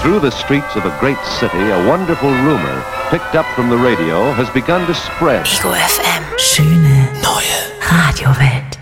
Through the streets of a great city, a wonderful rumor, picked up from the radio, has begun to spread. Ego FM. Schöne neue Radiowelt.